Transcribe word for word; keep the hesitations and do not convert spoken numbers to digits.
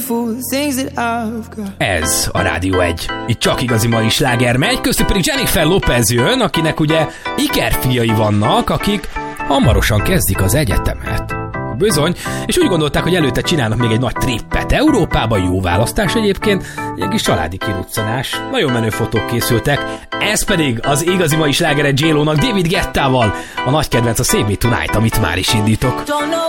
Ez a Rádió egy. Itt csak igazi mai sláger megy, köztük pedig Jennifer Lopez jön, akinek ugye ikerfiai vannak, akik hamarosan kezdik az egyetemet. Bizony, és úgy gondolták, hogy előtte csinálnak még egy nagy trippet Európában, jó választás egyébként, egy kis családi kiruccanás, nagyon menő fotók készültek, ez pedig az igazi mai slágere J-Lo-nak David Guettával, a nagy kedvenc a Save Me Tonight, amit már is indítok.